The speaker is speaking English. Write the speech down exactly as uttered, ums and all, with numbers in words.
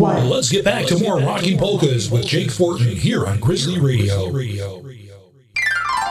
one. Let's get back to more Rocking Polkas with Jake Fortin here on Grizzly Radio.